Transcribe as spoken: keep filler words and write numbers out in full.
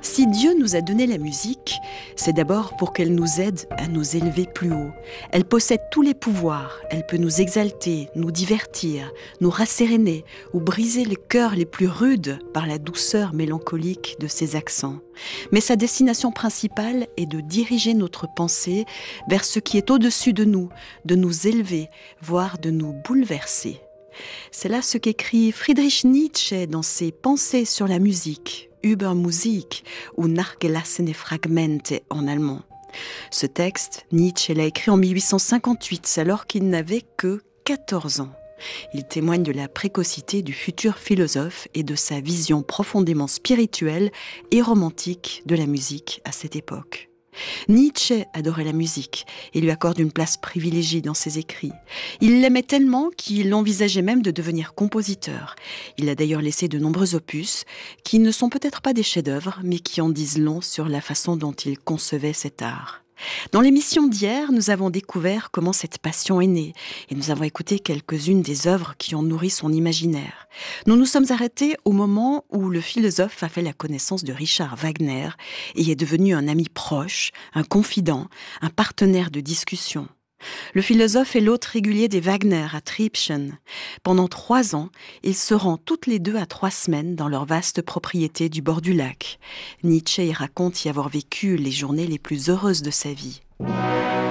Si Dieu nous a donné la musique, c'est d'abord pour qu'elle nous aide à nous élever plus haut. Elle possède tous les pouvoirs. Elle peut nous exalter, nous divertir, nous rasséréner ou briser les cœurs les plus rudes par la douceur mélancolique de ses accents. Mais sa destination principale est de diriger notre pensée vers ce qui est au-dessus de nous, de nous élever, voire de nous bouleverser. C'est là ce qu'écrit Friedrich Nietzsche dans ses Pensées sur la musique, Über Musik ou Nachgelassene Fragmente en allemand. Ce texte, Nietzsche l'a écrit en mille huit cent cinquante-huit, alors qu'il n'avait que quatorze ans. Il témoigne de la précocité du futur philosophe et de sa vision profondément spirituelle et romantique de la musique à cette époque. Nietzsche adorait la musique et lui accorde une place privilégiée dans ses écrits. Il l'aimait tellement qu'il envisageait même de devenir compositeur. Il a d'ailleurs laissé de nombreux opus qui ne sont peut-être pas des chefs-d'œuvre, mais qui en disent long sur la façon dont il concevait cet art. Dans l'émission d'hier, nous avons découvert comment cette passion est née et nous avons écouté quelques-unes des œuvres qui ont nourri son imaginaire. Nous nous sommes arrêtés au moment où le philosophe a fait la connaissance de Richard Wagner et est devenu un ami proche, un confident, un partenaire de discussion. Le philosophe est l'hôte régulier des Wagner à Triebschen. Pendant trois ans, ils se rendent toutes les deux à trois semaines dans leur vaste propriété du bord du lac. Nietzsche y raconte y avoir vécu les journées les plus heureuses de sa vie.